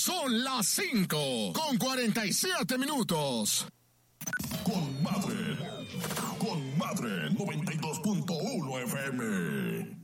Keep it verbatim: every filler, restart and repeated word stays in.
Son las cinco con cuarenta y siete minutos. Con madre, con madre noventa y dos punto uno F M.